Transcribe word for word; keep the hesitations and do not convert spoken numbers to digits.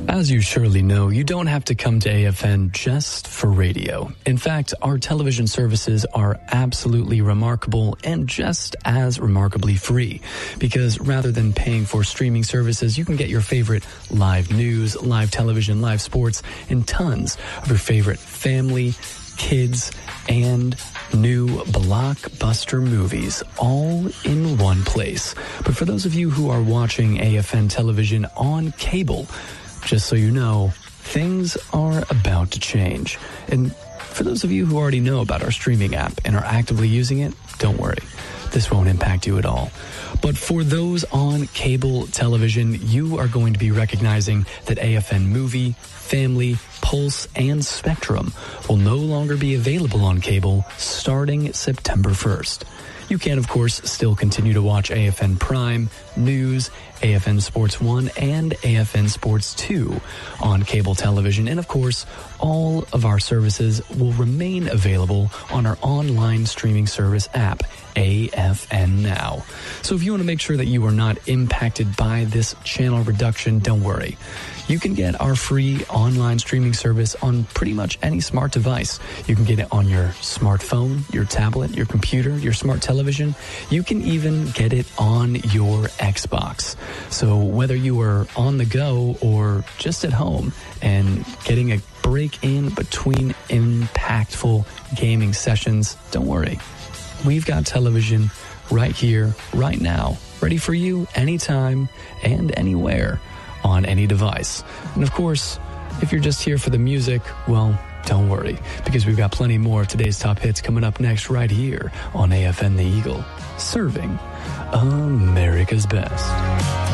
As you surely know, you don't have to come to A F N just for radio. In fact, our television services are absolutely remarkable and just as remarkably free. Because rather than paying for streaming services, you can get your favorite live news, live television, live sports, and tons of your favorite family, kids, and new blockbuster movies all in one place. But for those of you who are watching A F N television on cable, just so you know, things are about to change. And for those of you who already know about our streaming app and are actively using it, don't worry. This won't impact you at all. But for those on cable television, you are going to be recognizing that A F N Movie, Family, Pulse, and Spectrum will no longer be available on cable starting September first. You can, of course, still continue to watch A F N Prime, News, A F N Sports one, and A F N Sports two on cable television. And, of course, all of our services will remain available on our online streaming service app, A F N Now. So if you want to make sure that you are not impacted by this channel reduction, don't worry. You can get our free online streaming service on pretty much any smart device. You can get it on your smartphone, your tablet, your computer, your smart television. You can even get it on your Xbox. So whether you are on the go or just at home and getting a break in between impactful gaming sessions, don't worry. We've got television right here, right now, ready for you anytime and anywhere on any device. And of course, if you're just here for the music, well, don't worry, because we've got plenty more of today's top hits coming up next right here on A F N The Eagle, serving America's best.